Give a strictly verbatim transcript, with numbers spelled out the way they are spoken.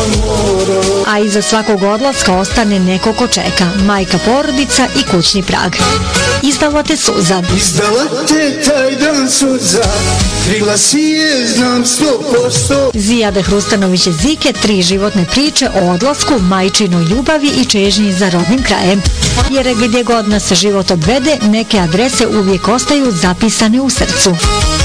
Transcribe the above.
A iza svakog odlaska ostane neko ko čeka, majka, porodica i kućni prag. Izdala te suza. Izdala te taj dan suza, krila si je, znam sto posto. Zijade Hrustanović je Zike, tri životne priče o odlasku, majčinoj ljubavi i čežnji za rodnim krajem. Jer gdje god nas život odvede, neke adrese uvijek ostaju zapisane u srcu.